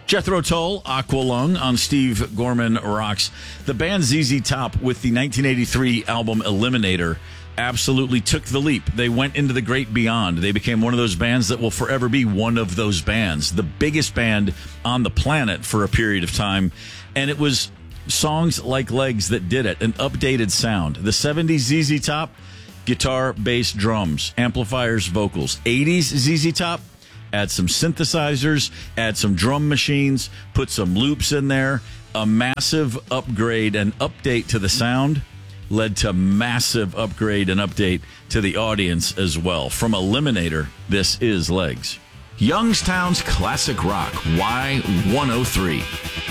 Jethro Tull, Aqualung on Steve Gorman Rocks. The band ZZ Top with the 1983 album Eliminator absolutely took the leap. They went into the great beyond. They became one of those bands that will forever be one of those bands, the biggest band on the planet for a period of time. And it was songs like Legs that did it, an updated sound. The 70s ZZ Top, guitar, bass, drums, amplifiers, vocals. 80s ZZ Top, add some synthesizers, add some drum machines, put some loops in there. A massive upgrade and update to the sound led to massive upgrade and update to the audience as well. From Eliminator, this is Legs. Youngstown's Classic Rock, Y103.